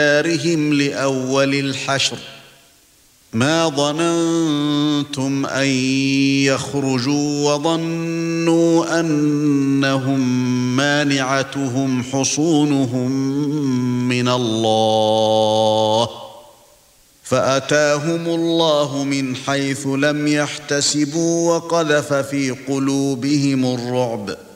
ديارهم لأول الحشر ما ظننتم أن يخرجوا وظنوا أنهم مانعتهم حصونهم من الله فأتاهم الله من حيث لم يحتسبوا وقذف في قلوبهم الرعب